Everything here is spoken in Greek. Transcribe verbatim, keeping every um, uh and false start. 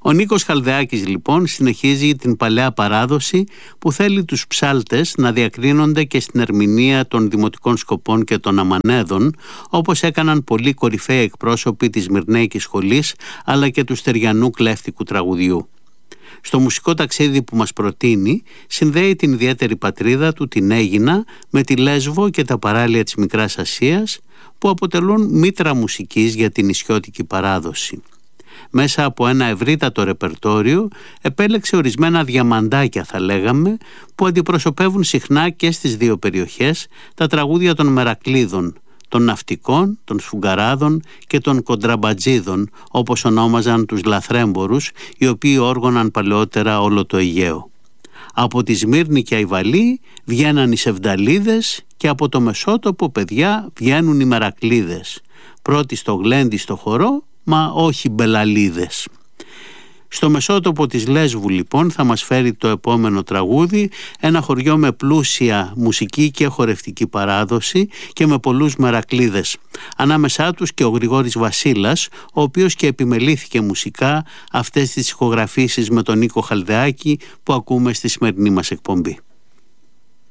Ο Νίκος Χαλδεάκης λοιπόν συνεχίζει την παλαιά παράδοση που θέλει τους ψάλτες να διακρίνονται και στην ερμηνεία των δημοτικών σκοπών και των αμανέδων, όπως έκαναν πολλοί κορυφαίοι εκπρόσωποι της Μυρναίκης Σχολής αλλά και του στεριανού κλέφτικου τραγουδιού. Στο μουσικό ταξίδι που μας προτείνει συνδέει την ιδιαίτερη πατρίδα του, την Αίγινα, με τη Λέσβο και τα παράλια της Μικράς Ασίας, που αποτελούν μήτρα μουσικής για την νησιώτικη παράδοση. Μέσα από ένα ευρύτατο ρεπερτόριο επέλεξε ορισμένα διαμαντάκια, θα λέγαμε, που αντιπροσωπεύουν συχνά και στις δύο περιοχές τα τραγούδια των μερακλίδων, των ναυτικών, των σφουγγαράδων και των κοντραμπατζίδων, όπως ονόμαζαν τους λαθρέμπορους, οι οποίοι όργωναν παλαιότερα όλο το Αιγαίο. Από τη Σμύρνη και Αϊβαλή βγαίναν οι Σεβδαλίδες και από το Μεσότοπο, παιδιά, βγαίνουν οι Μερακλίδες. Πρώτοι στο γλέντι στο χορό, μα όχι μπελαλίδες. Στο Μεσότοπο της Λέσβου λοιπόν θα μας φέρει το επόμενο τραγούδι, ένα χωριό με πλούσια μουσική και χορευτική παράδοση και με πολλούς μερακλίδες. Ανάμεσά τους και ο Γρηγόρης Βασίλας, ο οποίος και επιμελήθηκε μουσικά αυτές τις ηχογραφήσεις με τον Νίκο Χαλδεάκη που ακούμε στη σημερινή μας εκπομπή.